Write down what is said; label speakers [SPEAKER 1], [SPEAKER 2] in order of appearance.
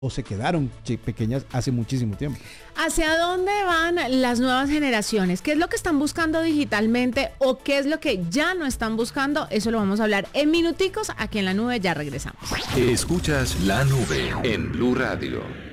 [SPEAKER 1] o se quedaron pequeñas hace muchísimo tiempo.
[SPEAKER 2] ¿Hacia dónde van las nuevas generaciones? ¿Qué es lo que están buscando digitalmente o qué es lo que ya no están buscando? Eso lo vamos a hablar en minuticos aquí en La Nube, ya regresamos.
[SPEAKER 3] Escuchas La Nube en Blue Radio.